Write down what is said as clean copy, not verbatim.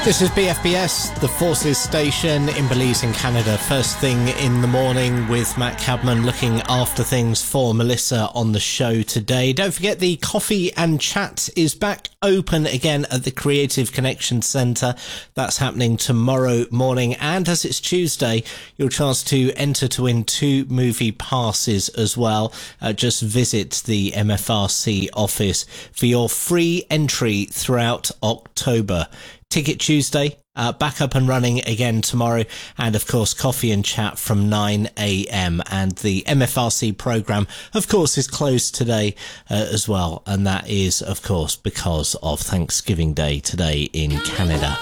This is BFBS, the Forces station in Belize in Canada. First thing in the morning with Matt Cabman looking after things for Melissa on the show today. Don't forget the Coffee and Chat is back open again at the Creative Connection Centre. That's happening tomorrow morning. And as it's Tuesday, your chance to enter to win 2 movie passes as well. Just visit the MFRC office for your free entry throughout October. Ticket Tuesday, back up and running again tomorrow, and of course Coffee and Chat from 9 a.m. and the MFRC programme of course is closed today as well, and that is of course because of Thanksgiving Day today in Canada.